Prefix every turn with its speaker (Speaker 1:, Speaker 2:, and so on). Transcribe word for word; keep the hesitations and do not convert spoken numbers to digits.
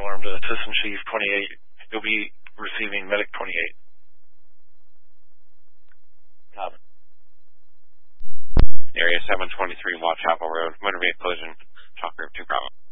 Speaker 1: alarm to Assistant Chief twenty-eight. You'll be receiving Medic twenty-eight.
Speaker 2: Copy. Area seven twenty-three, Watch Chapel Road, motor vehicle collision, Chalk Group two Bravo.